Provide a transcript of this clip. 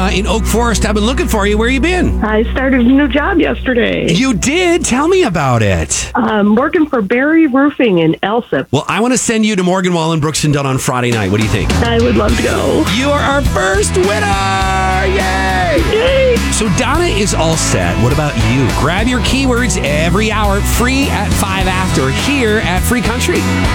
Donna in Oak Forest. I've been looking for you. Where you been? I started a new job yesterday. You did? Tell me about it. Working for Barry Roofing in Elsip. Well, I want to send you to Morgan Wallen, Brooks and Dunn on Friday night. What do you think? I would love to go. You are our first winner! Yay! Yay! So Donna is all set. What about you? Grab your keywords every hour, free at 5 after, here at Free Country.